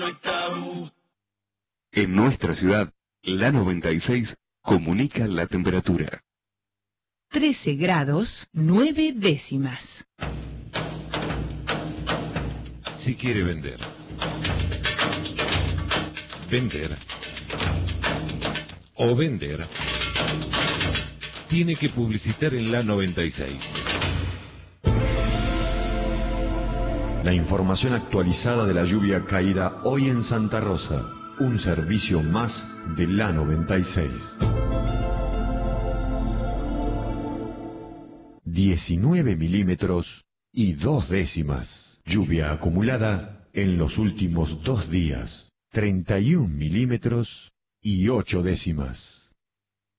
En nuestra ciudad, la 96 comunica la temperatura. 13 grados 9 décimas. Si quiere vender, o vender, tiene que publicitar en la 96. La información actualizada de la lluvia caída hoy en Santa Rosa. Un servicio más de la 96. 19 milímetros y 2 décimas. Lluvia acumulada en los últimos 2 días. 31 milímetros y 8 décimas.